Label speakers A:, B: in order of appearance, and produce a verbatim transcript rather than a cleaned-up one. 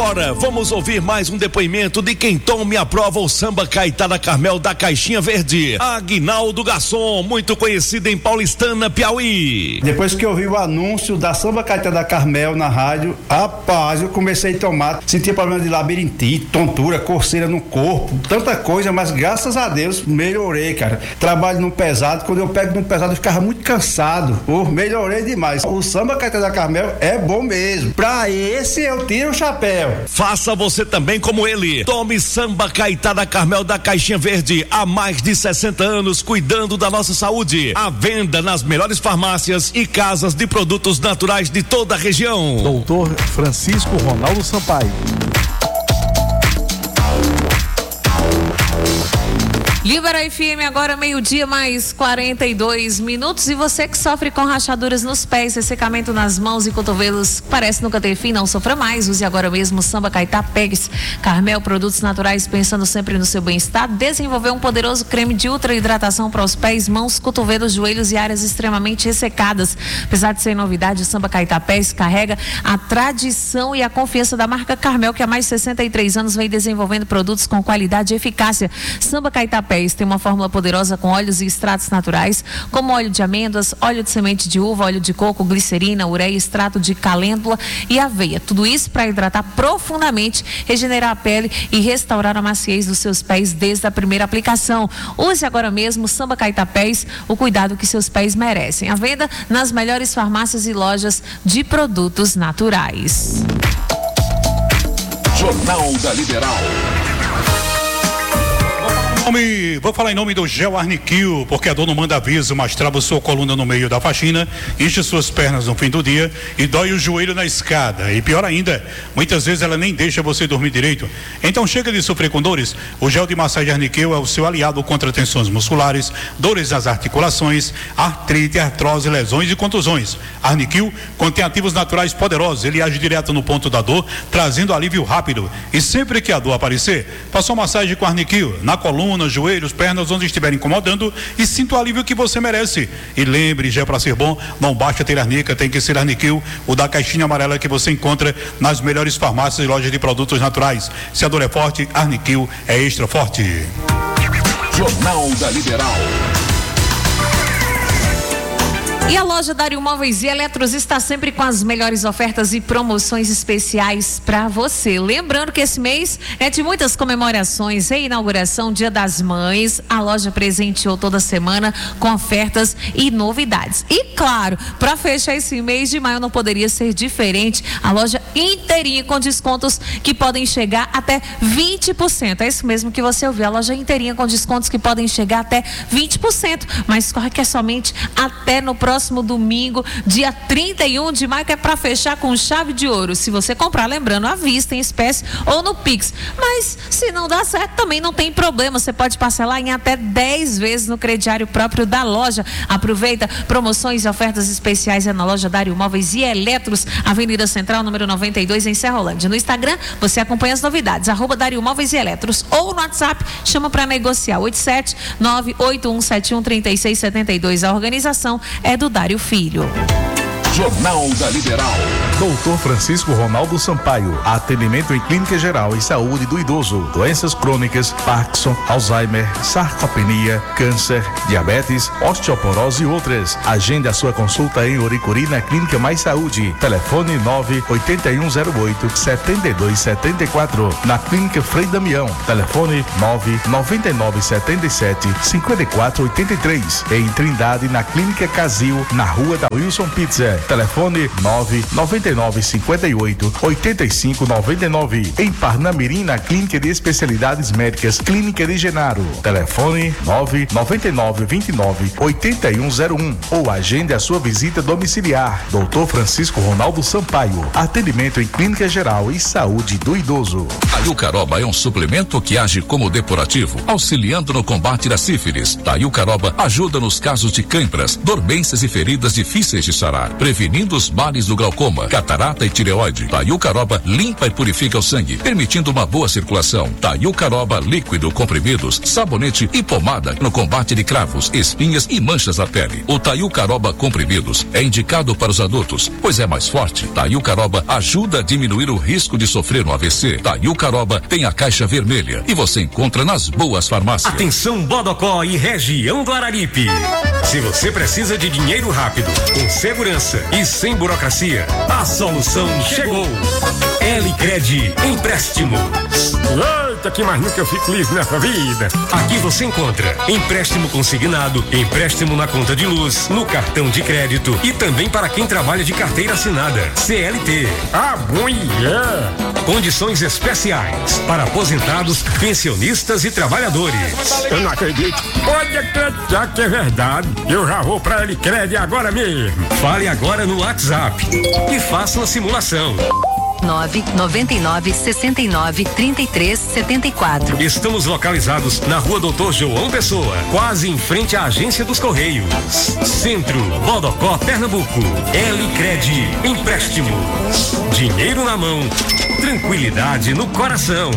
A: Agora vamos ouvir mais um depoimento de quem toma e aprova o samba Caetá da Carmel da Caixinha Verde. Aguinaldo Garçom, muito conhecido em Paulistana, Piauí.
B: Depois que eu vi o anúncio da samba Caetá da Carmel na rádio, rapaz, eu comecei a tomar, sentia problema de labirintite, tontura, coceira no corpo, tanta coisa, mas graças a Deus melhorei, cara. Trabalho no pesado, quando eu pego no pesado eu ficava muito cansado. Oh, melhorei demais. O samba Caetá da Carmel é bom mesmo. Pra esse eu tiro o chapéu.
A: Faça você também como ele. Tome samba Caetá da Carmel da Caixinha Verde há mais de sessenta anos, cuidando da nossa saúde. À venda nas melhores farmácias e casas de produtos naturais de toda a região.
C: Doutor Francisco Ronaldo Sampaio.
D: Libera F M agora meio-dia mais quarenta e dois minutos, e você que sofre com rachaduras nos pés, ressecamento nas mãos e cotovelos, parece nunca ter fim, não sofra mais. Use agora mesmo Samba Caetá Pegs. Carmel, produtos naturais, pensando sempre no seu bem-estar, desenvolveu um poderoso creme de ultra hidratação para os pés, mãos, cotovelos, joelhos e áreas extremamente ressecadas. Apesar de ser novidade, o Samba Caetá Pegs carrega a tradição e a confiança da marca Carmel, que há mais de sessenta e três anos vem desenvolvendo produtos com qualidade e eficácia. Samba Caetá Pegs tem uma fórmula poderosa com óleos e extratos naturais, como óleo de amêndoas, óleo de semente de uva, óleo de coco, glicerina, ureia, extrato de calêndula e aveia. Tudo isso para hidratar profundamente, regenerar a pele e restaurar a maciez dos seus pés desde a primeira aplicação. Use agora mesmo Samba Caetá Pés, o cuidado que seus pés merecem. À venda nas melhores farmácias e lojas de produtos naturais.
E: Jornal da Liberal.
F: Vou falar em nome do Gel Arniquil, porque a dor não manda aviso, mas trava sua coluna no meio da faxina, enche suas pernas no fim do dia e dói o joelho na escada. E pior ainda, muitas vezes ela nem deixa você dormir direito. Então chega de sofrer com dores. O gel de massagem Arniquil é o seu aliado contra tensões musculares, dores nas articulações, artrite, artrose, lesões e contusões. Arniquil contém ativos naturais poderosos. Ele age direto no ponto da dor, trazendo alívio rápido. E sempre que a dor aparecer, faça uma massagem com Arniquil na coluna, joelhos, pernas, onde estiver incomodando, e sinta o alívio que você merece. E lembre, já para ser bom, não basta ter arnica, tem que ser Arniquil, o da caixinha amarela que você encontra nas melhores farmácias e lojas de produtos naturais. Se a dor é forte, Arniquil é extra forte.
E: Jornal da Liberal.
D: E a loja Dário Móveis e Eletros está sempre com as melhores ofertas e promoções especiais para você. Lembrando que esse mês é de muitas comemorações, reinauguração, Dia das Mães. A loja presenteou toda semana com ofertas e novidades. E claro, para fechar esse mês de maio não poderia ser diferente. A loja inteirinha com descontos que podem chegar até vinte por cento. É isso mesmo que você ouviu, a loja inteirinha com descontos que podem chegar até vinte por cento. Mas corre que é somente até no próximo Próximo domingo, dia trinta e um de maio, que é para fechar com chave de ouro. Se você comprar, lembrando, à vista, em espécie ou no Pix. Mas se não dá certo, também não tem problema. Você pode parcelar em até dez vezes no crediário próprio da loja. Aproveita promoções e ofertas especiais é na loja Dário Móveis e Eletros, Avenida Central, número noventa e dois, em Serrolândia. No Instagram, você acompanha as novidades, arroba Dário Móveis e Eletros, ou no WhatsApp, chama para negociar, oito sete nove oito um sete um três seis sete dois. A organização é do Dário Filho.
E: Jornal da Liberal.
C: Doutor Francisco Ronaldo Sampaio. Atendimento em clínica geral e saúde do idoso. Doenças crônicas, Parkinson, Alzheimer, sarcopenia, câncer, diabetes, osteoporose e outras. Agende a sua consulta em Oricuri na Clínica Mais Saúde. Telefone nove oito um zero oito sete dois sete quatro. Na Clínica Frei Damião. Telefone nove nove nove sete sete cinco quatro oito três. Em Trindade, na Clínica Casil, na Rua da Wilson Pizza. Telefone nove nove nove cinco oito oito cinco nove nove. Em Parnamirim, na Clínica de Especialidades Médicas Clínica de Genaro. Telefone nove nove nove dois nove oito um zero um. Ou agende a sua visita domiciliar. Doutor Francisco Ronaldo Sampaio. Atendimento em clínica geral e saúde do idoso.
G: A Iucaroba é um suplemento que age como depurativo, auxiliando no combate da sífilis. A Iucaroba ajuda nos casos de câimbras, dormências e feridas difíceis de sarar. prevenindo os males do glaucoma, catarata e tireoide. Taiucaroba limpa e purifica o sangue, permitindo uma boa circulação. Taiucaroba líquido, comprimidos, sabonete e pomada no combate de cravos, espinhas e manchas na pele. O Taiucaroba comprimidos é indicado para os adultos, pois é mais forte. Taiucaroba ajuda a diminuir o risco de sofrer um A V C. Taiucaroba tem a caixa vermelha e você encontra nas boas farmácias.
H: Atenção Bodocó e região do Araripe. Se você precisa de dinheiro rápido, com segurança e sem burocracia, a solução chegou. L-Cred Empréstimos. Eita, que mais nunca eu fico livre nessa vida. Aqui você encontra empréstimo consignado, empréstimo na conta de luz, no cartão de crédito e também para quem trabalha de carteira assinada, C L T. Ah, bom, yeah. Condições especiais para aposentados, pensionistas e trabalhadores. Eu não acredito. Pode acreditar que é verdade. Eu já vou para L-Cred agora mesmo. Fale agora no WhatsApp e faça uma simulação.
I: nove nove nove, seis nove, três três sete quatro.
H: Estamos localizados na Rua Doutor João Pessoa, quase em frente à Agência dos Correios. Centro, Bodocó, Pernambuco. L-Cred Empréstimos. Dinheiro na mão, tranquilidade no coração.